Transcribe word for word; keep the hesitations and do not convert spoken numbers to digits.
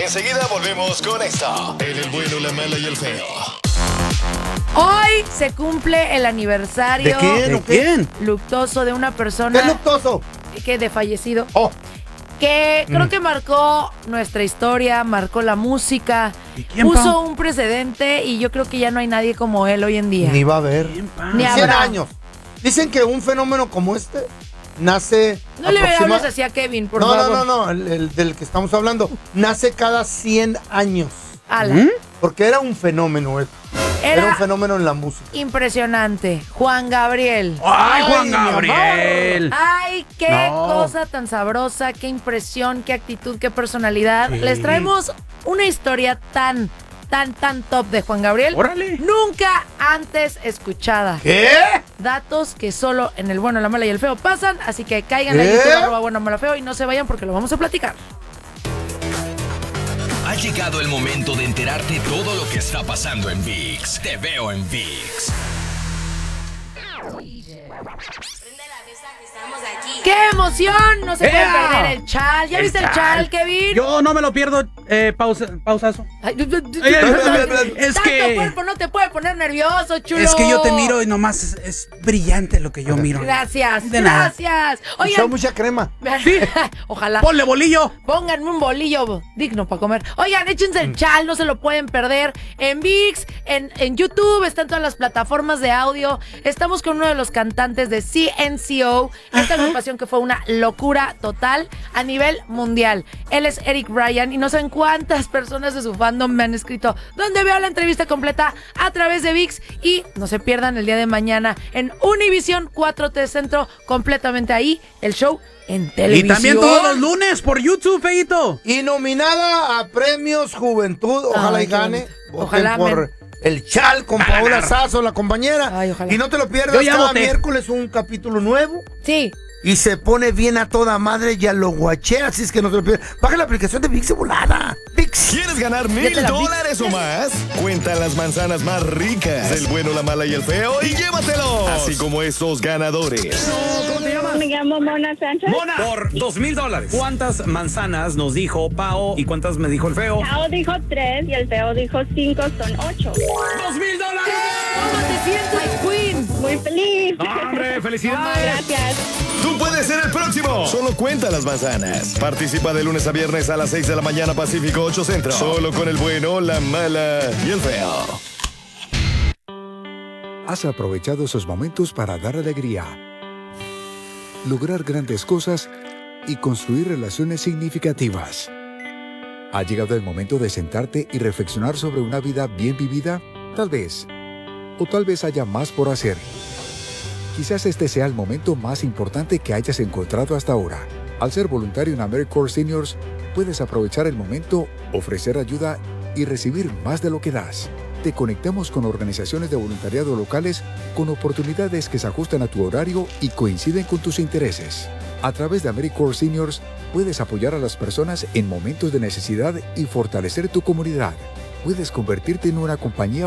Enseguida volvemos con esto. En el bueno, la mala y el feo. Hoy se cumple el aniversario. ¿De quién? ¿De quién? Luctuoso de una persona. ¿Qué es luctuoso? Que de fallecido. Oh. Que creo Mm. que marcó nuestra historia, marcó la música, ¿Y quién, puso pa? un precedente y yo creo que ya no hay nadie como él hoy en día. Ni va a haber. Ni cien habrá. años. Dicen que un fenómeno como este nace. No le aproxima- hables así a Kevin, por no, favor. No, no, no, el, el del que estamos hablando. Nace cada cien años. Ala. ¿Mm? Porque era un fenómeno. eh. Era, Era un fenómeno en la música. Impresionante. Juan Gabriel. ¡Ay, Juan mi Gabriel! amor. Ay, qué No. cosa tan sabrosa, qué impresión, qué actitud, qué personalidad. Sí. Les traemos una historia tan, tan, tan top de Juan Gabriel. ¡Órale! Nunca antes escuchada. ¿Qué? Datos que solo en el bueno, la mala y el feo pasan, así que caigan a ¿Qué? YouTube, arroba bueno, mala, feo y no se vayan porque lo vamos a platicar. Ha llegado el momento de enterarte todo lo que está pasando en ViX. Te veo en ViX. ¡Qué emoción! No se puede ¡Ea! perder el chal. ¿Ya El viste el chal. chal, Kevin? Yo no me lo pierdo. Eh, pausa, pausazo. Ay, Ay, ay, ay, es Tanto que- cuerpo no te puede poner nervioso, chulo. Es que yo te miro y nomás es, es brillante lo que yo miro. Gracias, De nada. gracias. Echó Oigan, mucha crema. Sí. ojalá. Ponle bolillo. Pónganme un bolillo digno para comer. Oigan, échense el chal, no se lo pueden perder. En ViX, en, en YouTube, está en todas las plataformas de audio. Estamos con uno de los cantantes de C N C O, esta agrupación que fue una locura total a nivel mundial. Él es Eric Bryan y no saben cuántas personas de su fandom me han escrito donde veo la entrevista completa a través de ViX. Y no se pierdan el día de mañana en Univisión cuatro T Centro, completamente ahí, el show en televisión. Y también todos los lunes por YouTube, feito. Y nominada a Premios Juventud. Ojalá Ay, y qué gane. bonito. Voten Ojalá, por men. el Chal con Paola Sazo, la compañera. Ay, ojalá. Y no te lo pierdas, Yo ya cada voté. miércoles un capítulo nuevo. Sí. Y se pone bien a toda madre, ya lo guaché, así es que no te lo pierdas. Baja la aplicación de ViX de volada. ViX. ¿Quieres ganar mil Vete a la dólares o más? Cuenta las manzanas más ricas del bueno, la mala y el feo y llévatelos. Así como estos ganadores. ¿Cómo te llamas? Me llamo Mona Sánchez. Mona. Por dos mil dólares. ¿Cuántas manzanas nos dijo Pao y cuántas me dijo el feo? Pao dijo tres y el feo dijo cinco, son ocho. ¡Dos mil dólares! ¿Cómo te sientes, Queen? Muy feliz. ¡Hombre, felicidades! Gracias. Tú puedes ser el próximo. Solo cuenta las manzanas. Participa de lunes a viernes a las seis de la mañana Pacífico, ocho Centro. Solo con el bueno, la mala y el feo. Has aprovechado esos momentos para dar alegría, lograr grandes cosas y construir relaciones significativas. ¿Ha llegado el momento de sentarte y reflexionar sobre una vida bien vivida? Tal vez. O tal vez haya más por hacer. Quizás este sea el momento más importante que hayas encontrado hasta ahora. Al ser voluntario en AmeriCorps Seniors, puedes aprovechar el momento, ofrecer ayuda y recibir más de lo que das. Te conectamos con organizaciones de voluntariado locales con oportunidades que se ajustan a tu horario y coinciden con tus intereses. A través de AmeriCorps Seniors, puedes apoyar a las personas en momentos de necesidad y fortalecer tu comunidad. Puedes convertirte en una compañía